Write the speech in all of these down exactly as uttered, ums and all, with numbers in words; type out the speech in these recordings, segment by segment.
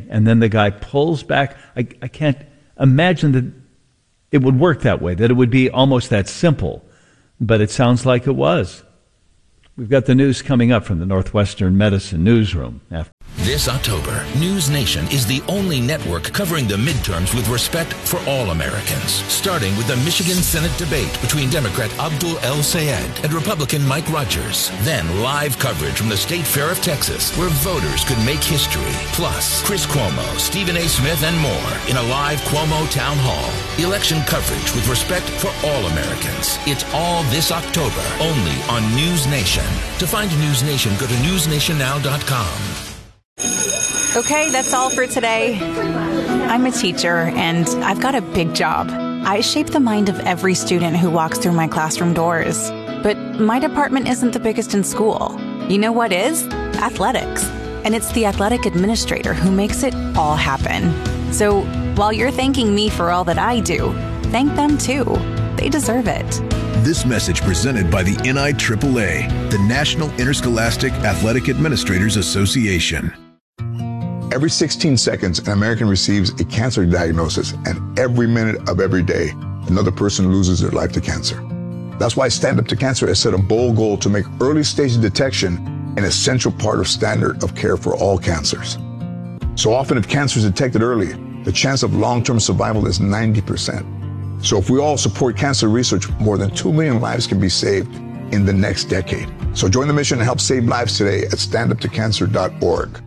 and then the guy pulls back. I, I can't imagine that it would work that way, that it would be almost that simple, but it sounds like it was. We've got the news coming up from the Northwestern Medicine Newsroom. After This October, News Nation is the only network covering the midterms with respect for all Americans. Starting with the Michigan Senate debate between Democrat Abdul El Sayed and Republican Mike Rogers. Then live coverage from the State Fair of Texas, where voters could make history. Plus, Chris Cuomo, Stephen A. Smith, and more in a live Cuomo Town Hall. Election coverage with respect for all Americans. It's all this October, only on News Nation. To find News Nation, go to news nation now dot com. Okay, that's all for today. I'm a teacher, and I've got a big job. I shape the mind of every student who walks through my classroom doors. But my department isn't the biggest in school. You know what is? Athletics. And it's the athletic administrator who makes it all happen. So while you're thanking me for all that I do, thank them too. They deserve it. This message presented by the N I triple A, the National Interscholastic Athletic Administrators Association. Every sixteen seconds, an American receives a cancer diagnosis, and every minute of every day, another person loses their life to cancer. That's why Stand Up to Cancer has set a bold goal to make early stage detection an essential part of standard of care for all cancers. So often, if cancer is detected early, the chance of long-term survival is ninety percent. So if we all support cancer research, more than two million lives can be saved in the next decade. So join the mission and help save lives today at stand up to cancer dot org.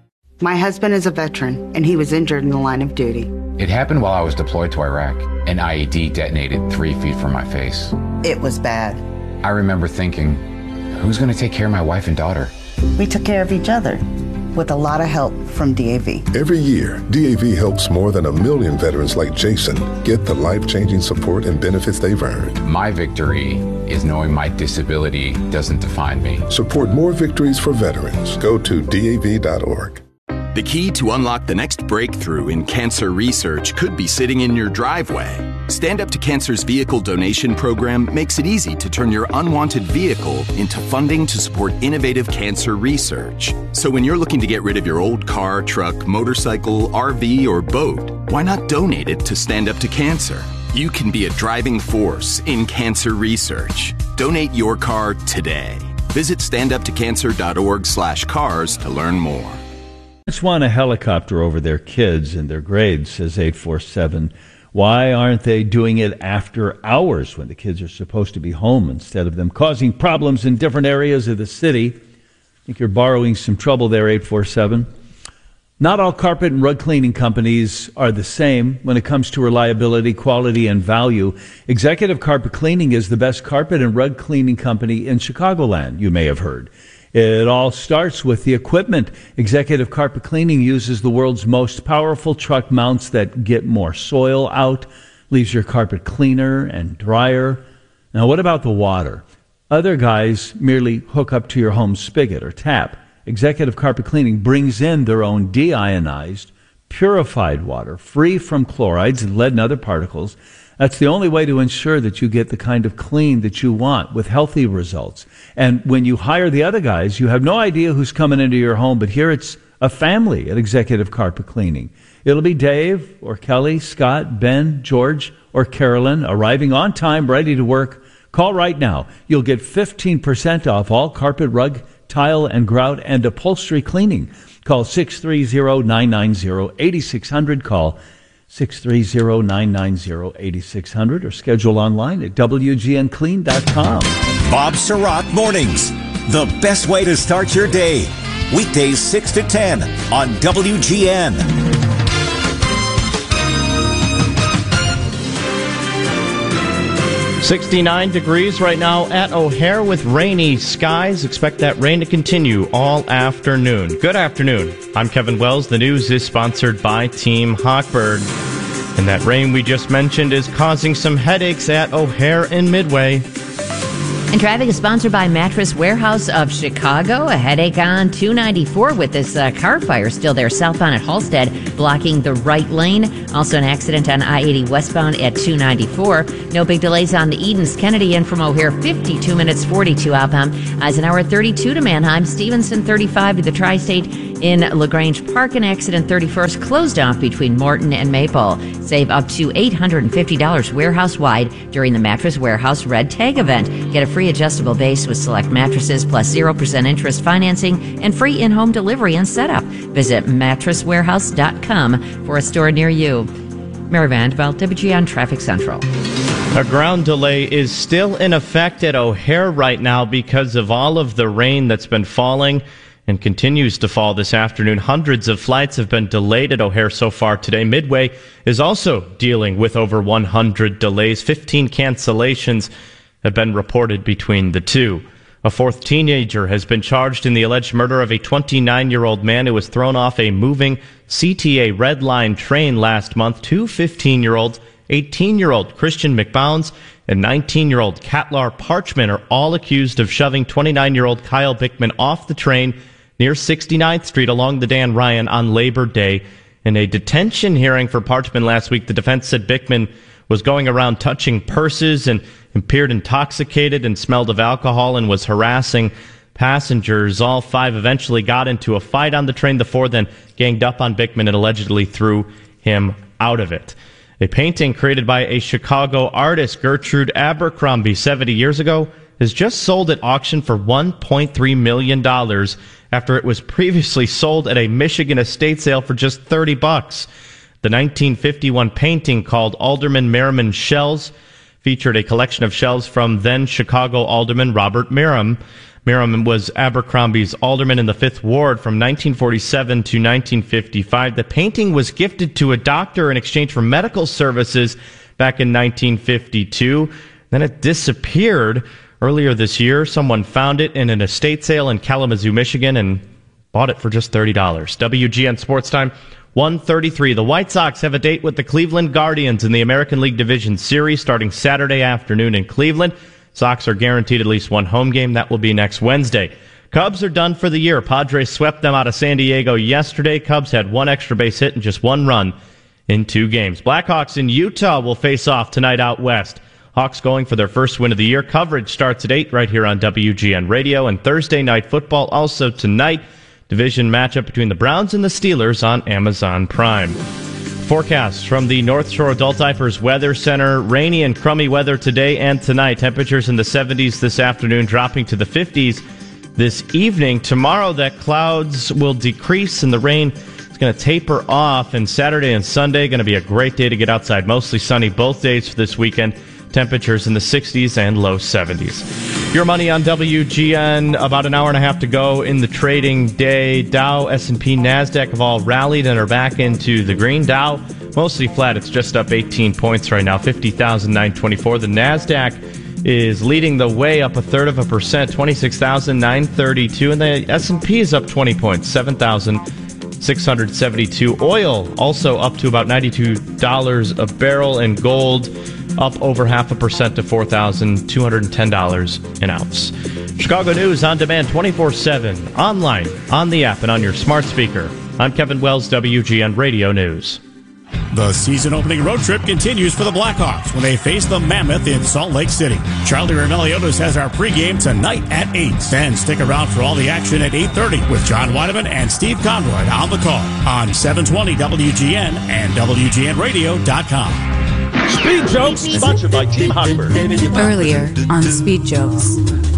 My husband is a veteran, and he was injured in the line of duty. It happened while I was deployed to Iraq. An I E D detonated three feet from my face. It was bad. I remember thinking, who's going to take care of my wife and daughter? We took care of each other with a lot of help from D A V. Every year, D A V helps more than a million veterans like Jason get the life-changing support and benefits they've earned. My victory is knowing my disability doesn't define me. Support more victories for veterans. Go to D A V dot org. The key to unlock the next breakthrough in cancer research could be sitting in your driveway. Stand Up to Cancer's vehicle donation program makes it easy to turn your unwanted vehicle into funding to support innovative cancer research. So when you're looking to get rid of your old car, truck, motorcycle, R V, or boat, why not donate it to Stand Up to Cancer? You can be a driving force in cancer research. Donate your car today. Visit stand up to cancer dot org slash cars to learn more. Parents want a helicopter over their kids and their grades, says eight four seven. Why aren't they doing it after hours when the kids are supposed to be home instead of them causing problems in different areas of the city? I think you're borrowing some trouble there, eight four seven. Not all carpet and rug cleaning companies are the same when it comes to reliability, quality, and value. Executive Carpet Cleaning is the best carpet and rug cleaning company in Chicagoland, you may have heard. It all starts with the equipment. Executive Carpet Cleaning uses the world's most powerful truck mounts that get more soil out, leaves your carpet cleaner and drier. Now, what about the water? Other guys merely hook up to your home spigot or tap. Executive Carpet Cleaning brings in their own deionized, purified water, free from chlorides and lead and other particles. That's the only way to ensure that you get the kind of clean that you want with healthy results. And when you hire the other guys, you have no idea who's coming into your home, but here it's a family at Executive Carpet Cleaning. It'll be Dave or Kelly, Scott, Ben, George, or Carolyn arriving on time, ready to work. Call right now. You'll get fifteen percent off all carpet, rug, tile, and grout and upholstery cleaning. Call six three zero, nine nine zero, eight six zero zero. Call six three zero, nine nine zero, eight six zero zero or schedule online at W G N clean dot com. Bob Surratt Mornings, the best way to start your day. Weekdays six to ten on W G N. sixty-nine degrees right now at O'Hare with rainy skies. Expect that rain to continue all afternoon. Good afternoon. I'm Kevin Wells. The news is sponsored by Team Hochberg. And that rain we just mentioned is causing some headaches at O'Hare and Midway. And traffic is sponsored by Mattress Warehouse of Chicago. A headache on two ninety-four with this uh, car fire still there southbound at Halstead, blocking the right lane. Also an accident on I eighty westbound at two ninety-four. No big delays on the Edens Kennedy in from O'Hare, fifty-two minutes, forty-two outbound. Eisenhower thirty-two to Manheim, Stevenson thirty-five to the Tri-State, In LaGrange Park, an accident thirty-first closed off between Morton and Maple. Save up to eight hundred fifty dollars warehouse-wide during the Mattress Warehouse Red Tag event. Get a free adjustable base with select mattresses plus zero percent interest financing and free in-home delivery and setup. Visit mattress warehouse dot com for a store near you. Mary Vandeveld, W G N Traffic Central. A ground delay is still in effect at O'Hare right now because of all of the rain that's been falling and continues to fall this afternoon. Hundreds of flights have been delayed at O'Hare so far today. Midway is also dealing with over one hundred delays. fifteen cancellations have been reported between the two. A fourth teenager has been charged in the alleged murder of a twenty-nine-year-old man who was thrown off a moving C T A Red Line train last month. Two fifteen-year-olds, eighteen-year-old Christian McBounds, and nineteen-year-old Catlar Parchman are all accused of shoving twenty-nine-year-old Kyle Bickman off the train near sixty-ninth Street along the Dan Ryan on Labor Day. In a detention hearing for Parchman last week, the defense said Bickman was going around touching purses and appeared intoxicated and smelled of alcohol and was harassing passengers. All five eventually got into a fight on the train. The four then ganged up on Bickman and allegedly threw him out of it. A painting created by a Chicago artist, Gertrude Abercrombie, seventy years ago, is just sold at auction for one point three million dollars after it was previously sold at a Michigan estate sale for just thirty bucks. The nineteen fifty-one painting, called Alderman Merriman Shells, featured a collection of shells from then Chicago Alderman Robert Merrim. Merrim was Abercrombie's alderman in the Fifth Ward from nineteen forty-seven to nineteen fifty-five. The painting was gifted to a doctor in exchange for medical services back in nineteen fifty-two. Then it disappeared earlier this year. Someone found it in an estate sale in Kalamazoo, Michigan, and bought it for just thirty dollars. W G N Sports Time, one thirty-three. The White Sox have a date with the Cleveland Guardians in the American League Division Series starting Saturday afternoon in Cleveland. Sox are guaranteed at least one home game. That will be next Wednesday. Cubs are done for the year. Padres swept them out of San Diego yesterday. Cubs had one extra base hit and just one run in two games. Blackhawks in Utah will face off tonight out west. Hawks going for their first win of the year. Coverage starts at eight right here on W G N Radio. And Thursday night football also tonight. Division matchup between the Browns and the Steelers on Amazon Prime. Forecasts from the North Shore Adult Diapers Weather Center. Rainy and crummy weather today and tonight. Temperatures in the seventies this afternoon, dropping to the fifties this evening. Tomorrow, that clouds will decrease and the rain is going to taper off. And Saturday and Sunday going to be a great day to get outside. Mostly sunny both days for this weekend. Temperatures in the sixties and low seventies. Your money on W G N. About an hour and a half to go in the trading day. Dow, S and P, NASDAQ have all rallied and are back into the green. Dow mostly flat. It's just up eighteen points right now, fifty thousand nine hundred twenty-four. The NASDAQ is leading the way, up a third of a percent, twenty-six thousand nine hundred thirty-two. And the S and P is up twenty points, seven thousand six hundred seventy-two. Oil also up to about ninety-two dollars a barrel, and gold up over half a percent to four thousand two hundred ten dollars an ounce. Chicago News on demand twenty-four seven, online, on the app, and on your smart speaker. I'm Kevin Wells, W G N Radio News. The season-opening road trip continues for the Blackhawks when they face the Mammoth in Salt Lake City. Charlie Roumeliotis has our pregame tonight at eight. Then stick around for all the action at eight thirty with John Weideman and Steve Conroy on the call on seven twenty W G N and W G N radio dot com. Speed Jokes, sponsored by Team Hochberg. Earlier on Speed Jokes.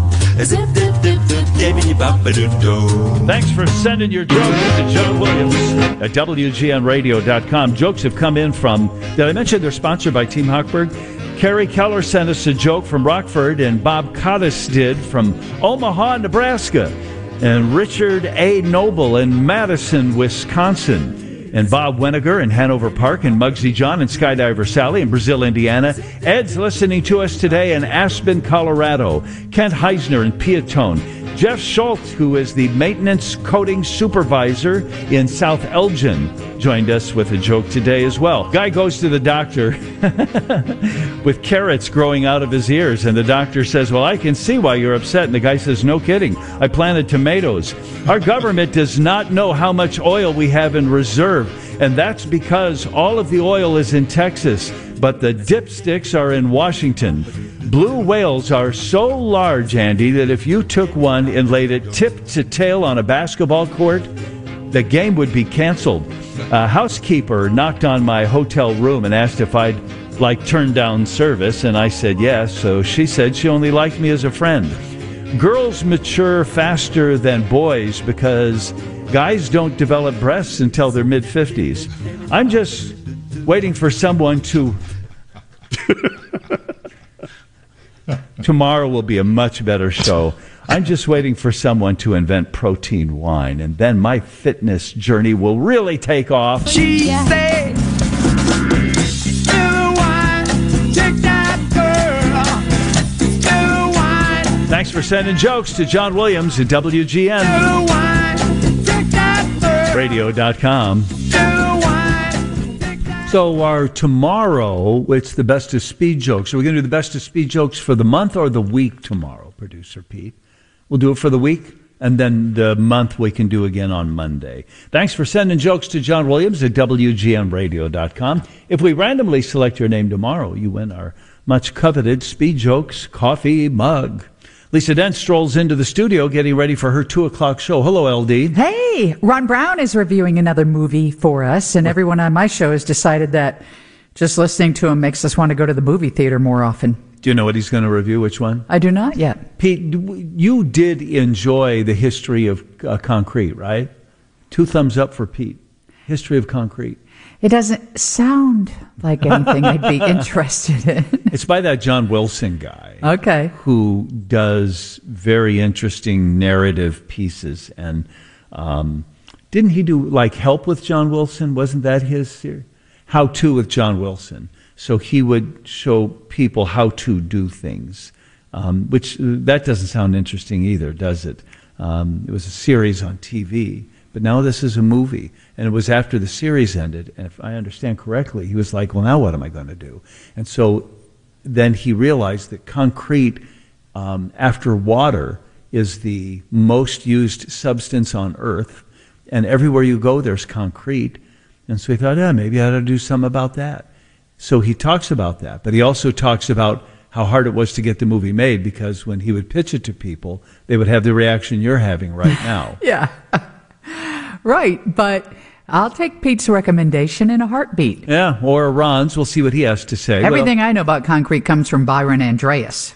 Thanks for sending your jokes to Joe Williams at W G N radio dot com. Jokes have come in from, did I mention they're sponsored by Team Hochberg? Carrie Keller sent us a joke from Rockford, and Bob Cottis did from Omaha, Nebraska, and Richard A. Noble in Madison, Wisconsin. And Bob Weniger in Hanover Park, and Muggsy John and Skydiver Sally in Brazil, Indiana. Ed's listening to us today in Aspen, Colorado. Kent Heisner in Peatone. Jeff Schultz, who is the maintenance coating supervisor in South Elgin, joined us with a joke today as well. Guy goes to the doctor with carrots growing out of his ears, and the doctor says, well, I can see why you're upset. And the guy says, no kidding. I planted tomatoes. Our government does not know how much oil we have in reserve, and that's because all of the oil is in Texas, but the dipsticks are in Washington. Blue whales are so large, Andy, that if you took one and laid it tip to tail on a basketball court, the game would be canceled. A housekeeper knocked on my hotel room and asked if I'd like turn down service, and I said yes, so she said she only liked me as a friend. Girls mature faster than boys because guys don't develop breasts until their mid-fifties. I'm just waiting for someone to... Tomorrow will be a much better show. I'm just waiting for someone to invent protein wine, and then my fitness journey will really take off. She said, "Still wine, take that girl. Still wine." Thanks for sending jokes to John Williams at W G N. Still wine, take that girl. radio dot com. Still wine, take that. So our tomorrow, it's the best of speed jokes. Are we going to do the best of speed jokes for the month or the week tomorrow, Producer Pete? We'll do it for the week, and then the month we can do again on Monday. Thanks for sending jokes to John Williams at W G N radio dot com. If we randomly select your name tomorrow, you win our much-coveted Speed Jokes coffee mug. Lisa Dent strolls into the studio getting ready for her two o'clock show. Hello, L D. Hey, Ron Brown is reviewing another movie for us, and everyone on my show has decided that just listening to him makes us want to go to the movie theater more often. Do you know what he's going to review? Which one? I do not yet. Pete, you did enjoy the history of uh, concrete, right? Two thumbs up for Pete. History of concrete. It doesn't sound like anything I'd be interested in. It's by that John Wilson guy. Okay. Who does very interesting narrative pieces. And um, didn't he do, like, Help with John Wilson? Wasn't that his series? How To with John Wilson. So he would show people how to do things, um, which that doesn't sound interesting either, does it? Um, it was a series on T V, but now this is a movie. And it was after the series ended, and if I understand correctly, he was like, well, now what am I going to do? And so then he realized that concrete, um, after water, is the most used substance on Earth, and everywhere you go, there's concrete. And so he thought, yeah, maybe I ought to do something about that. So he talks about that, but he also talks about how hard it was to get the movie made, because when he would pitch it to people, they would have the reaction you're having right now. Yeah. Right, but I'll take Pete's recommendation in a heartbeat. Yeah, or Ron's. We'll see what he has to say. Everything well, I know about concrete comes from Byron Andreas.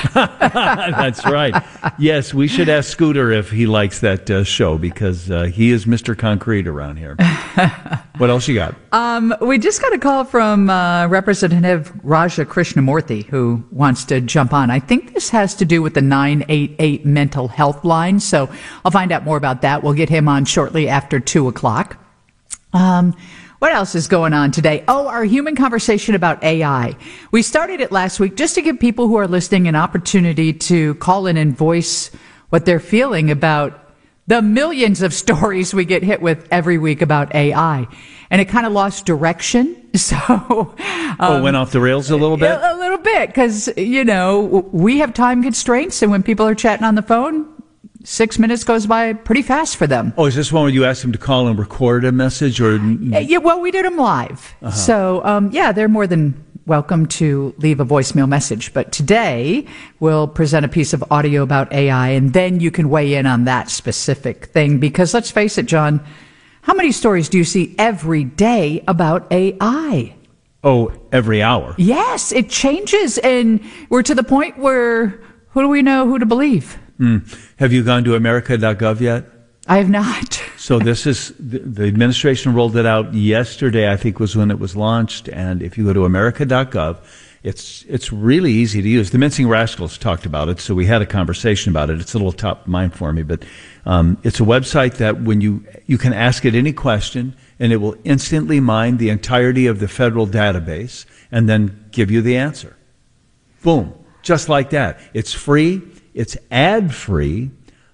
That's right. Yes, we should ask Scooter if he likes that uh, show, because uh, he is Mister Concrete around here. What else you got? Um, we just got a call from uh, Representative Raja Krishnamurthy, who wants to jump on. I think this has to do with the nine eight eight mental health line, so I'll find out more about that. We'll get him on shortly after two o'clock. Um, what else is going on today? Oh, our human conversation about A I. We started it last week just to give people who are listening an opportunity to call in and voice what they're feeling about the millions of stories we get hit with every week about A I. And it kind of lost direction. So, um, oh, it went off the rails a little bit? A, a little bit, because, you know, we have time constraints, and when people are chatting on the phone, Six minutes goes by pretty fast for them. Oh, is this one where you asked them to call and record a message? Or yeah, well, we did them live. Uh-huh. So, um, yeah, they're more than welcome to leave a voicemail message. But today, we'll present a piece of audio about A I, and then you can weigh in on that specific thing. Because let's face it, John, how many stories do you see every day about A I? Oh, every hour. Yes, it changes. And we're to the point where who do we know who to believe? Mm. Have you gone to America dot gov yet? I have not. So this is, the, the administration rolled it out yesterday, I think was when it was launched. And if you go to America dot gov, it's it's really easy to use. The Mincing Rascals talked about it, so we had a conversation about it. It's a little top of mind for me, but um, it's a website that when you, you can ask it any question, and it will instantly mine the entirety of the federal database and then give you the answer. Boom. Just like that. It's free. It's ad-free.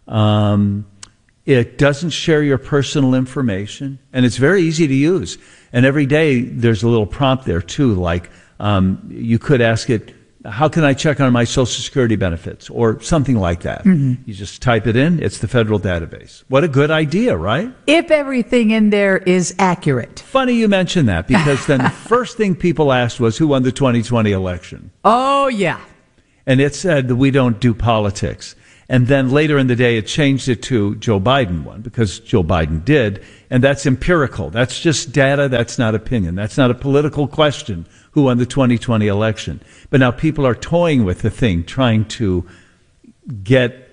Um, it doesn't share your personal information, and it's very easy to use. And every day there's a little prompt there, too, like um, you could ask it, how can I check on my Social Security benefits, or something like that. Mm-hmm. You just type it in. It's the federal database. What a good idea, right? If everything in there is accurate. Funny you mentioned that, because then the first thing people asked was, who won the twenty twenty election? Oh, yeah. And it said that we don't do politics. And then later in the day, it changed it to Joe Biden won because Joe Biden did. And that's empirical. That's just data. That's not opinion. That's not a political question who won the twenty twenty election. But now people are toying with the thing, trying to get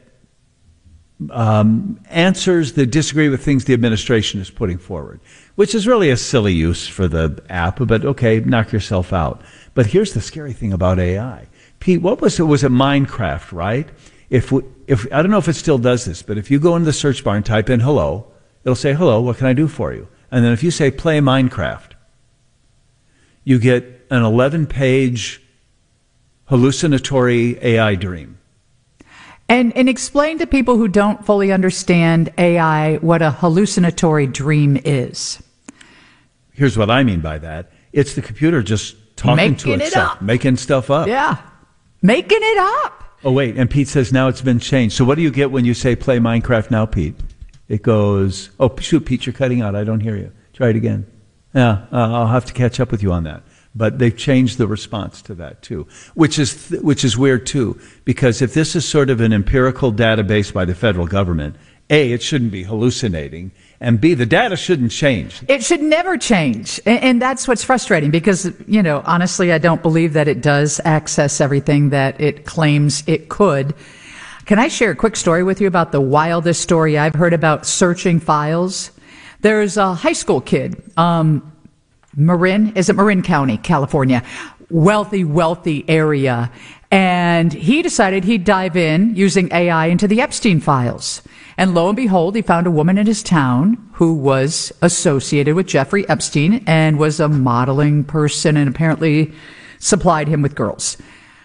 um, answers that disagree with things the administration is putting forward, which is really a silly use for the app. But okay, knock yourself out. But here's the scary thing about A I. Pete, what was it? Was it Minecraft, right? If we, if I don't know if it still does this, but if you go into the search bar and type in hello, it'll say, hello, what can I do for you? And then if you say play Minecraft, you get an eleven-page hallucinatory A I dream. And, and explain to people who don't fully understand A I what a hallucinatory dream is. Here's what I mean by that. It's the computer just talking making to itself, it up. making stuff up. Yeah, making it up. Oh, wait, and Pete says now it's been changed. So what do you get when you say play Minecraft now, Pete? It goes, oh, shoot, Pete, you're cutting out. I don't hear you. Try it again. Yeah, uh, I'll have to catch up with you on that. But they've changed the response to that, too, which is th- which is weird, too, because if this is sort of an empirical database by the federal government, A, it shouldn't be hallucinating, and B, the data shouldn't change. It should never change. And, and that's what's frustrating because, you know, honestly, I don't believe that it does access everything that it claims it could. Can I share a quick story with you about the wildest story I've heard about searching files? There's a high school kid, um, Marin, is it Marin County, California, wealthy, wealthy area. And he decided he'd dive in using A I into the Epstein files. And lo and behold, he found a woman in his town who was associated with Jeffrey Epstein and was a modeling person and apparently supplied him with girls.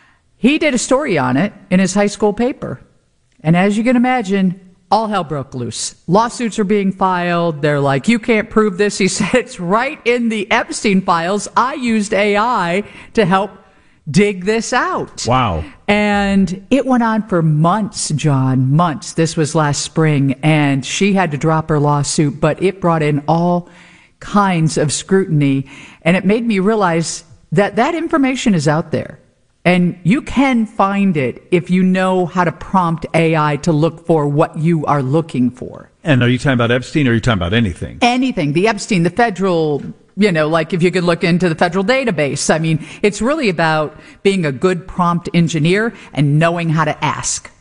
He did a story on it in his high school paper. And as you can imagine, all hell broke loose. Lawsuits are being filed. They're like, you can't prove this. He said, it's right in the Epstein files. I used A I to help dig this out. Wow. And it went on for months, John, months. This was last spring, and she had to drop her lawsuit, but it brought in all kinds of scrutiny, and it made me realize that that information is out there. And you can find it if you know how to prompt A I to look for what you are looking for. And are you talking about Epstein or are you talking about anything? Anything. The Epstein, the federal, you know, like if you could look into the federal database. I mean, it's really about being a good prompt engineer and knowing how to ask.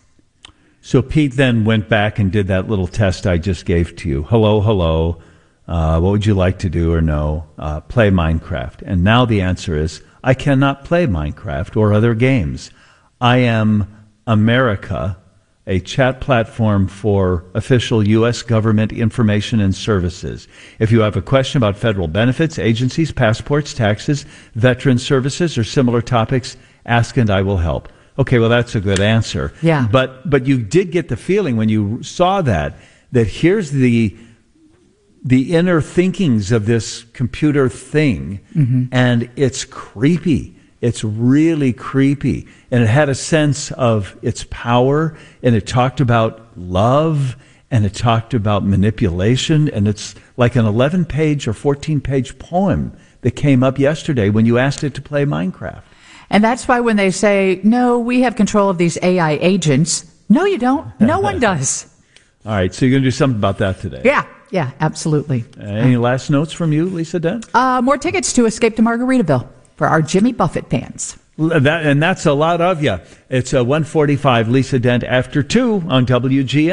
So Pete then went back and did that little test I just gave to you. Hello, hello. Uh, what would you like to do or know? Uh, play Minecraft. And now the answer is, I cannot play Minecraft or other games. I am America, a chat platform for official U S government information and services. If you have a question about federal benefits, agencies, passports, taxes, veteran services, or similar topics, ask and I will help. Okay, well, that's a good answer. Yeah. But but you did get the feeling when you saw that, that here's the the inner thinkings of this computer thing, mm-hmm. and it's creepy. It's really creepy. And it had a sense of its power, and it talked about love, and it talked about manipulation, and it's like an eleven-page or fourteen-page poem that came up yesterday when you asked it to play Minecraft. And that's why when they say, no, we have control of these A I agents, no, you don't. No one does. All right, so you're going to do something about that today. Yeah. Yeah, absolutely. Uh, any last notes from you, Lisa Dent? Uh, more tickets to Escape to Margaritaville for our Jimmy Buffett fans. That, and that's a lot of you. It's a one forty-five, Lisa Dent after two on W G N.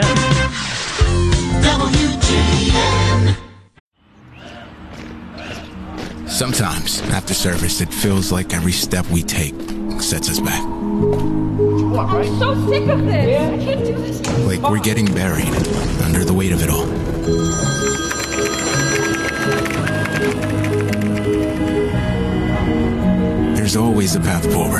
W G N. Sometimes, after service, it feels like every step we take sets us back. I'm so sick of this. I can't do this. Like we're getting buried under the weight of it all. There's always a path forward.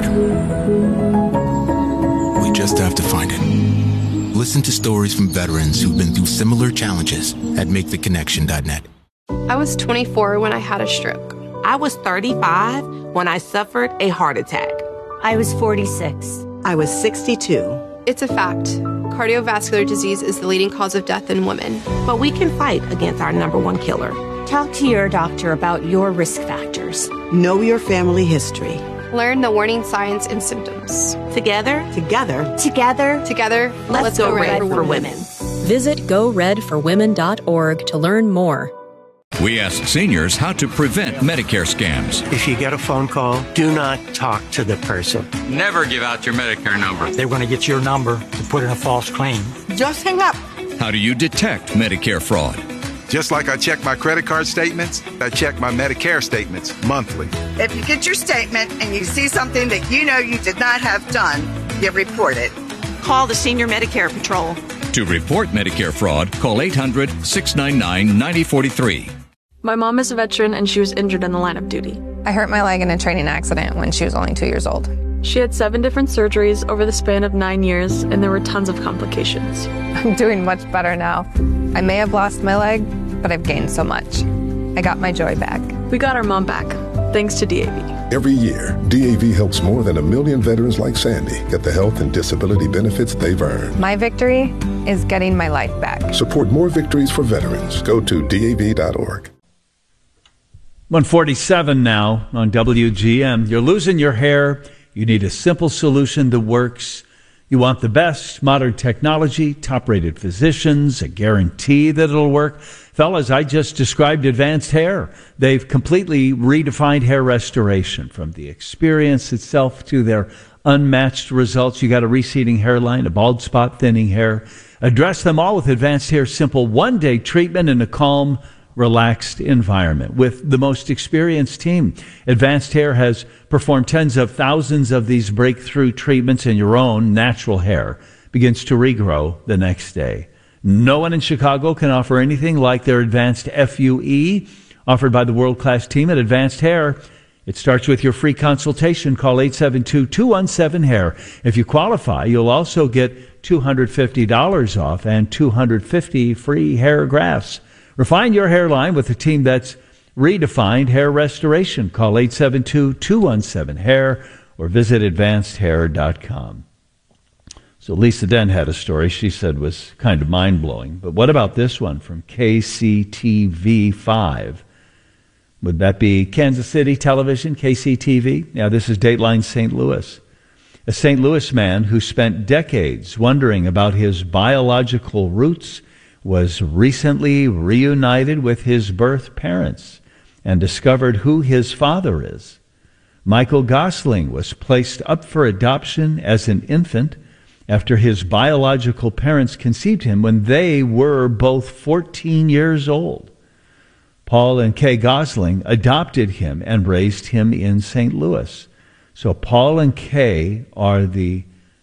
We just have to find it. Listen to stories from veterans who've been through similar challenges at make the connection dot net. I was twenty-four when I had a stroke. I was thirty-five when I suffered a heart attack. I was forty-six. I was sixty-two. It's a fact. Cardiovascular disease is the leading cause of death in women. But we can fight against our number one killer. Talk to your doctor about your risk factors. Know your family history. Learn the warning signs and symptoms. Together, Together. Together. Together, let's, let's go, go red, red for, for women. Visit go red for women dot org to learn more. We asked seniors how to prevent Medicare scams. If you get a phone call, do not talk to the person. Never give out your Medicare number. They're going to get your number to put in a false claim. Just hang up. How do you detect Medicare fraud? Just like I check my credit card statements, I check my Medicare statements monthly. If you get your statement and you see something that you know you did not have done, you report it. Call the Senior Medicare Patrol. To report Medicare fraud, call eight hundred, six nine nine, nine oh four three. My mom is a veteran and she was injured in the line of duty. I hurt my leg in a training accident when she was only two years old. She had seven different surgeries over the span of nine years, and there were tons of complications. I'm doing much better now. I may have lost my leg, but I've gained so much. I got my joy back. We got our mom back, thanks to D A V. Every year, D A V helps more than a million veterans like Sandy get the health and disability benefits they've earned. My victory is getting my life back. Support more victories for veterans. Go to D A V dot org. one forty-seven now on W G M. You're losing your hair. You need a simple solution that works. You want the best modern technology, top-rated physicians, a guarantee that it'll work. Fellas, I just described Advanced Hair. They've completely redefined hair restoration, from the experience itself to their unmatched results. You got a receding hairline, a bald spot, thinning hair. Address them all with Advanced Hair's simple one-day treatment in a calm, relaxed environment with the most experienced team. Advanced Hair has performed tens of thousands of these breakthrough treatments, and your own natural hair begins to regrow the next day. No one in Chicago can offer anything like their Advanced F U E offered by the world-class team at Advanced Hair. It starts with your free consultation. Call eight seven two, two one seven, hair. If you qualify, you'll also get two hundred fifty dollars off and two hundred fifty free hair grafts. Refine your hairline with a team that's redefined hair restoration. Call eight seven two, two one seven, hair or visit advanced hair dot com. So Lisa Den had a story she said was kind of mind-blowing. But what about this one from K C T V five? Would that be Kansas City Television, K C T V? Yeah, this is Dateline Saint Louis. A Saint Louis man who spent decades wondering about his biological roots was recently reunited with his birth parents and discovered who his father is. Michael Gosling was placed up for adoption as an infant after his biological parents conceived him when they were both fourteen years old. Paul and Kay Gosling adopted him and raised him in Saint Louis. So Paul and Kay are the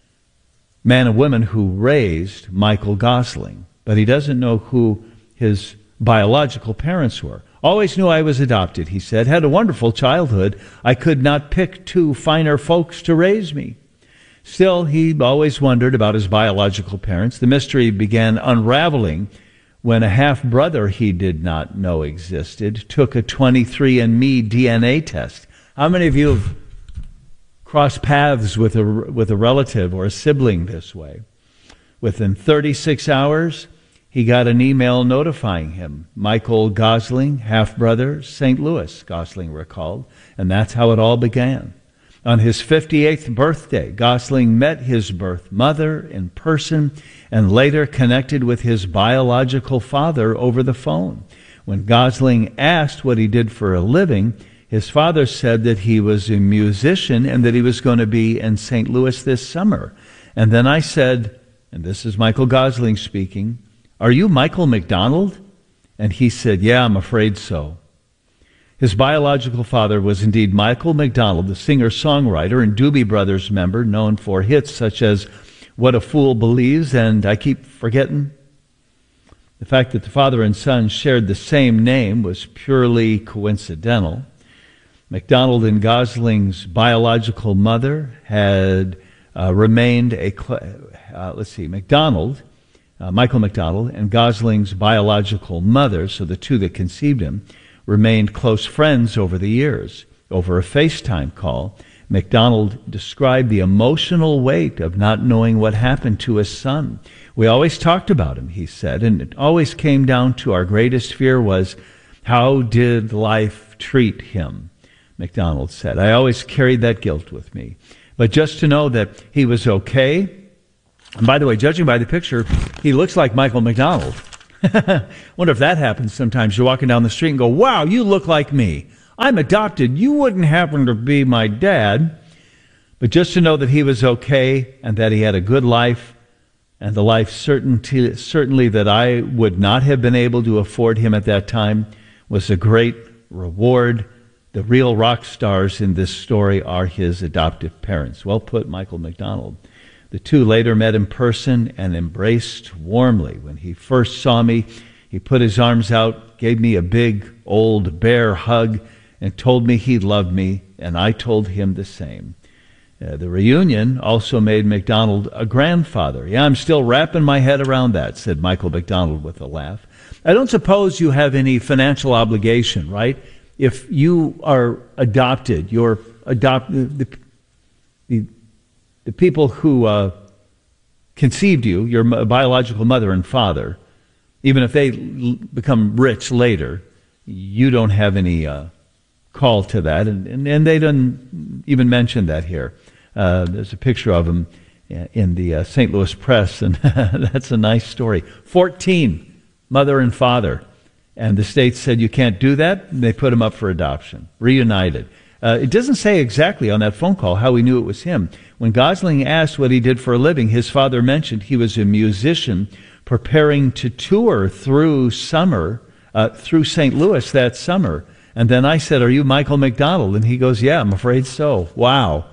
man and woman who raised Michael Gosling. But he doesn't know who his biological parents were. Always knew I was adopted, he said. Had a wonderful childhood. I could not pick two finer folks to raise me. Still, he always wondered about his biological parents. The mystery began unraveling when a half-brother he did not know existed took a twenty-three and me D N A test. How many of you have crossed paths with a, with a relative or a sibling this way? Within thirty-six hours, he got an email notifying him. Michael Gosling, half-brother, Saint Louis, Gosling recalled. And that's how it all began. On his fifty-eighth birthday, Gosling met his birth mother in person and later connected with his biological father over the phone. When Gosling asked what he did for a living, his father said that he was a musician and that he was going to be in Saint Louis this summer. And then I said, and this is Michael Gosling speaking, "Are you Michael McDonald?" And he said, "Yeah, I'm afraid so." His biological father was indeed Michael McDonald, the singer-songwriter and Doobie Brothers member, known for hits such as What a Fool Believes and I Keep Forgetting. The fact that the father and son shared the same name was purely coincidental. McDonald and Gosling's biological mother had uh, remained a, uh, let's see, McDonald, uh, Michael McDonald, and Gosling's biological mother, so the two that conceived him, remained close friends over the years. Over a FaceTime call, McDonald described the emotional weight of not knowing what happened to his son. We always talked about him, he said, and it always came down to our greatest fear was, how did life treat him? McDonald said. I always carried that guilt with me. But just to know that he was okay, and by the way, judging by the picture, he looks like Michael McDonald. Wonder if that happens sometimes. You're walking down the street and go, wow, you look like me. I'm adopted. You wouldn't happen to be my dad. But just to know that he was okay and that he had a good life and the life certainty, certainly that I would not have been able to afford him at that time was a great reward. The real rock stars in this story are his adoptive parents. Well put, Michael McDonald. The two later met in person and embraced warmly. When he first saw me, he put his arms out, gave me a big old bear hug, and told me he loved me, and I told him the same. Uh, the reunion also made McDonald a grandfather. Yeah, I'm still wrapping my head around that, said Michael McDonald with a laugh. I don't suppose you have any financial obligation, right? If you are adopted, you're adopted, the, the, the people who uh, conceived you, your biological mother and father, even if they l- become rich later, you don't have any uh, call to that. And, and, and they don't even mention that here. Uh, there's a picture of him in the uh, Saint Louis Press, and that's a nice story. fourteen, mother and father. And the state said, you can't do that, and they put him up for adoption, reunited. Uh, it doesn't say exactly on that phone call how he knew it was him. When Gosling asked what he did for a living, his father mentioned he was a musician preparing to tour through summer, uh, through Saint Louis that summer. And then I said, are you Michael McDonald? And he goes, yeah, I'm afraid so. Wow.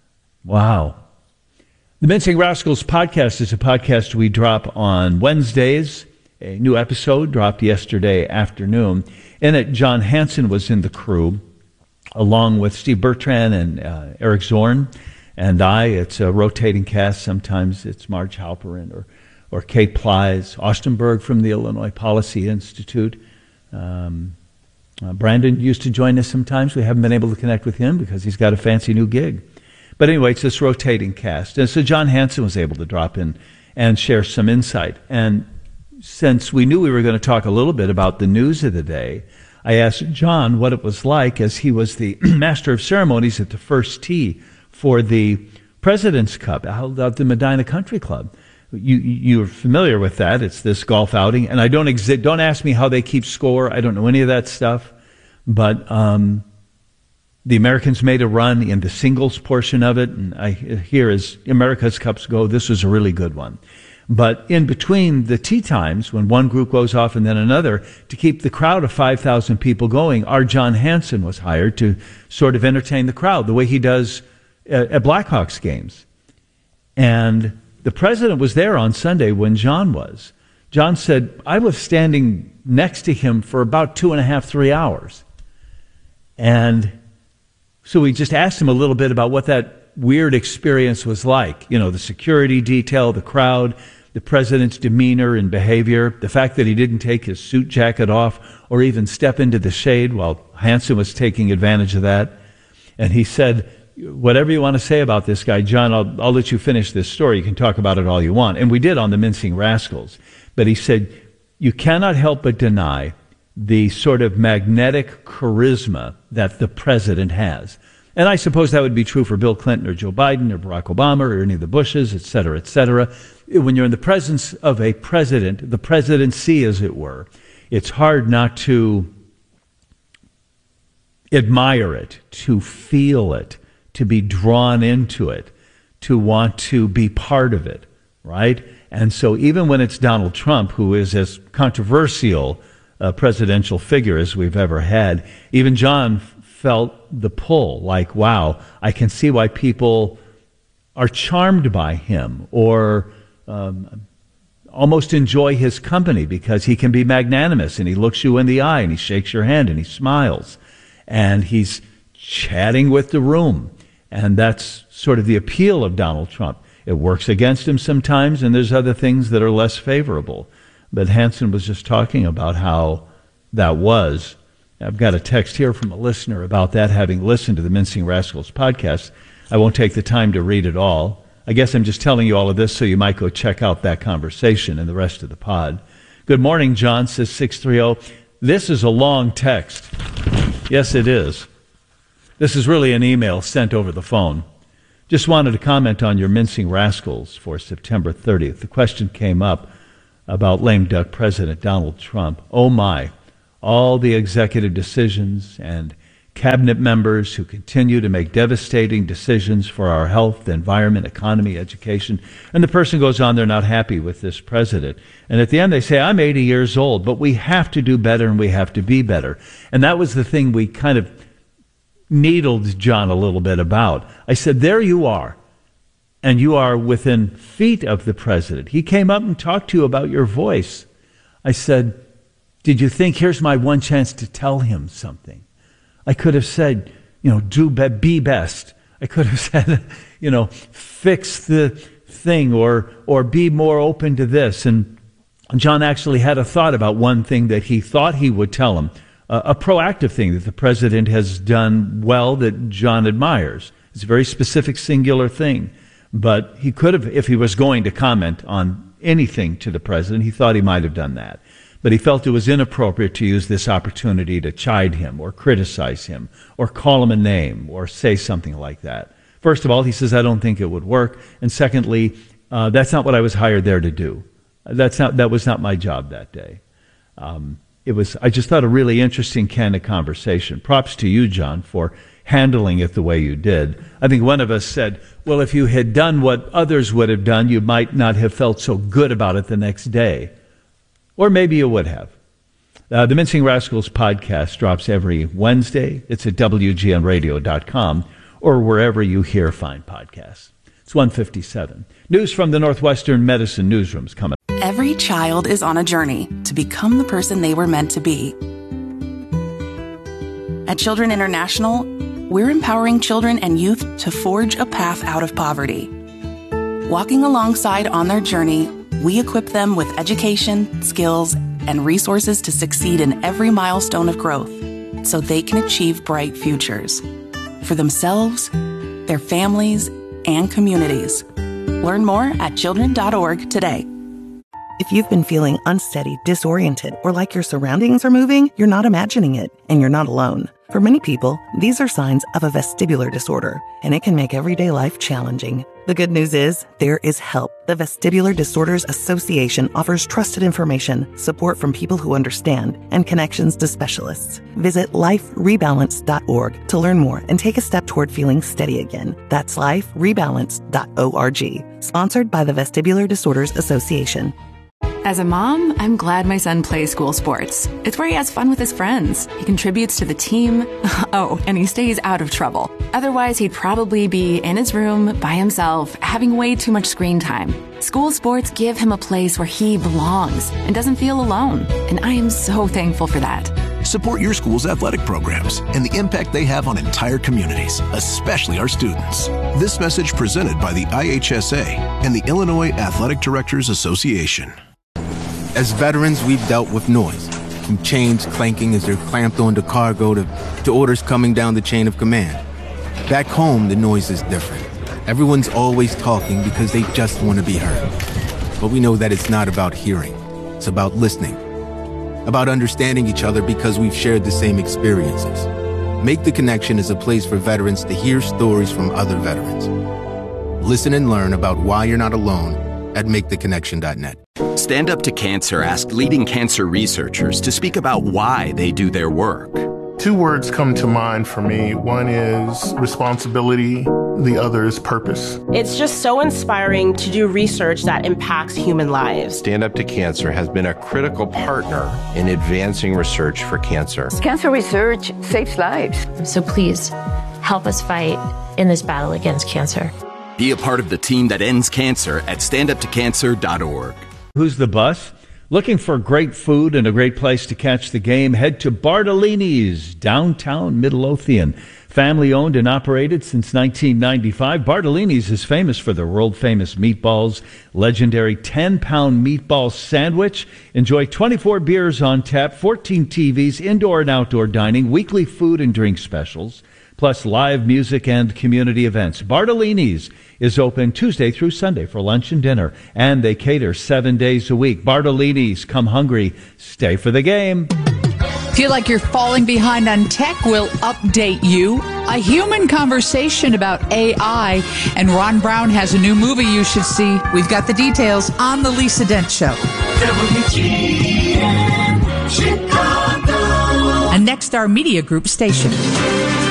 Wow. The Mincing Rascals podcast is a podcast we drop on Wednesdays. A new episode dropped yesterday afternoon. In it, John Hansen was in the crew, along with Steve Bertrand and uh, Eric Zorn and I. It's a rotating cast. Sometimes it's Marge Halperin or, or Kate Plies, Austin Berg from the Illinois Policy Institute. Um, uh, Brandon used to join us sometimes. We haven't been able to connect with him because he's got a fancy new gig. But anyway, it's this rotating cast. And so John Hansen was able to drop in and share some insight. And since we knew we were going to talk a little bit about the news of the day, I asked John what it was like as he was the master of ceremonies at the first tee for the President's Cup held at the Medina Country Club. You, you're familiar with that. It's this golf outing. And I don't exi- don't ask me how they keep score. I don't know any of that stuff. But um, the Americans made a run in the singles portion of it. And I hear as America's Cups go, this was a really good one. But in between the tee times, when one group goes off and then another, to keep the crowd of five thousand people going, our John Hansen was hired to sort of entertain the crowd the way he does at, at Blackhawks games. And the president was there on Sunday when John was. John said, I was standing next to him for about two and a half, three hours. And so we just asked him a little bit about what that weird experience was like. You know, the security detail, the crowd, the president's demeanor and behavior, the fact that he didn't take his suit jacket off or even step into the shade while Hansen was taking advantage of that. And he said, whatever you want to say about this guy, John, I'll, I'll let you finish this story. You can talk about it all you want. And we did on the Mincing Rascals. But he said, you cannot help but deny the sort of magnetic charisma that the president has. And I suppose that would be true for Bill Clinton or Joe Biden or Barack Obama or any of the Bushes, et cetera, et cetera. When you're in the presence of a president, the presidency, as it were, it's hard not to admire it, to feel it, to be drawn into it, to want to be part of it, right? And so even when it's Donald Trump, who is as controversial a presidential figure as we've ever had, even John felt the pull, like, wow, I can see why people are charmed by him or um, almost enjoy his company because he can be magnanimous and he looks you in the eye and he shakes your hand and he smiles and he's chatting with the room. And that's sort of the appeal of Donald Trump. It works against him sometimes, and there's other things that are less favorable. But Hansen was just talking about how that was. I've got a text here from a listener about that, having listened to the Mincing Rascals podcast. I won't take the time to read it all. I guess I'm just telling you all of this so you might go check out that conversation and the rest of the pod. Good morning, John, says six three zero. This is a long text. Yes, it is. This is really an email sent over the phone. Just wanted to comment on your Mincing Rascals for September thirtieth. The question came up about lame duck President Donald Trump. Oh my, all the executive decisions and cabinet members who continue to make devastating decisions for our health, the environment, economy, education. And the person goes on, they're not happy with this president. And at the end they say, I'm eighty years old, but we have to do better and we have to be better. And that was the thing we kind of needled John a little bit about. I said, there you are. And you are within feet of the president. He came up and talked to you about your voice. I said, did you think, here's my one chance to tell him something? I could have said, you know, do be, be best. I could have said, you know, fix the thing or or be more open to this. And John actually had a thought about one thing that he thought he would tell him, uh, a proactive thing that the president has done well that John admires. It's a very specific, singular thing. But he could have, if he was going to comment on anything to the president, he thought he might have done that. But he felt it was inappropriate to use this opportunity to chide him or criticize him or call him a name or say something like that. First of all, he says, I don't think it would work. And secondly, uh, that's not what I was hired there to do. That's not, that was not my job that day. Um, it was, I just thought a really interesting, candid conversation. Props to you, John, for handling it the way you did. I think one of us said, well, if you had done what others would have done, you might not have felt so good about it the next day. Or maybe you would have. Uh, the Mincing Rascals podcast drops every Wednesday. It's at W G N radio dot com or wherever you hear fine podcasts. It's one fifty-seven. News from the Northwestern Medicine Newsroom's coming. Every child is on a journey to become the person they were meant to be. At Children International, we're empowering children and youth to forge a path out of poverty. Walking alongside on their journey, we equip them with education, skills, and resources to succeed in every milestone of growth so they can achieve bright futures for themselves, their families, and communities. Learn more at children dot org today. If you've been feeling unsteady, disoriented, or like your surroundings are moving, you're not imagining it, and you're not alone. For many people, these are signs of a vestibular disorder, and it can make everyday life challenging. The good news is, there is help. The Vestibular Disorders Association offers trusted information, support from people who understand, and connections to specialists. Visit life rebalance dot org to learn more and take a step toward feeling steady again. That's life rebalance dot org. Sponsored by the Vestibular Disorders Association. As a mom, I'm glad my son plays school sports. It's where he has fun with his friends. He contributes to the team. Oh, and he stays out of trouble. Otherwise, he'd probably be in his room by himself, having way too much screen time. School sports give him a place where he belongs and doesn't feel alone. And I am so thankful for that. Support your school's athletic programs and the impact they have on entire communities, especially our students. This message presented by the I H S A and the Illinois Athletic Directors Association. As veterans, we've dealt with noise, from chains clanking as they're clamped onto cargo to, to orders coming down the chain of command. Back home, the noise is different. Everyone's always talking because they just want to be heard. But we know that it's not about hearing. It's about listening. About understanding each other because we've shared the same experiences. Make the Connection is a place for veterans to hear stories from other veterans. Listen and learn about why you're not alone at make the connection dot net. Stand Up to Cancer asked leading cancer researchers to speak about why they do their work. Two words come to mind for me. One is responsibility. The other is purpose. It's just so inspiring to do research that impacts human lives. Stand Up to Cancer has been a critical partner in advancing research for cancer. Cancer research saves lives. So please help us fight in this battle against cancer. Be a part of the team that ends cancer at stand up to cancer dot org. Who's the bus? Looking for great food and a great place to catch the game? Head to Bartolini's, downtown Midlothian. Family owned and operated since nineteen ninety-five, Bartolini's is famous for their world-famous meatballs, legendary ten-pound meatball sandwich. Enjoy twenty-four beers on tap, fourteen T Vs, indoor and outdoor dining, weekly food and drink specials, plus live music and community events. Bartolini's is open Tuesday through Sunday for lunch and dinner, and they cater seven days a week. Bartolini's, come hungry, stay for the game. Feel like you're falling behind on tech? We'll update you. A human conversation about A I. And Ron Brown has a new movie you should see. We've got the details on The Lisa Dent Show. W G N Chicago. A Nexstar Media Group station.